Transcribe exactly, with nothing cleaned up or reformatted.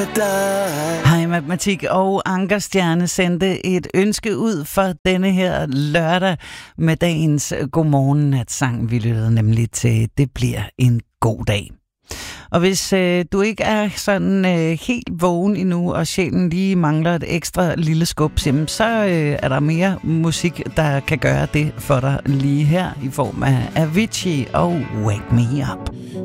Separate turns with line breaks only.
Hej Matematik og Ankerstjerne sendte et ønske ud for denne her lørdag med dagens godmorgen-natsang. Vi lyttede nemlig til Det bliver en god dag. Og hvis øh, du ikke er sådan øh, helt vågen endnu, og sjælen lige mangler et ekstra lille skub, så øh, er der mere musik, der kan gøre det for dig lige her, i form af Avicii og Wake Me Up.